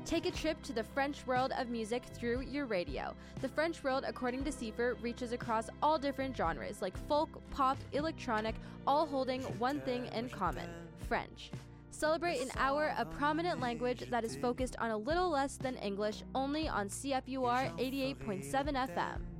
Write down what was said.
Take a trip to the French world of music through your radio. The French world, according to Seifer, reaches across all different genres like folk, pop, electronic, all holding one thing in common: French. Celebrate an hour of prominent language that is focused on a little less than English, only on CFUR 88.7 FM.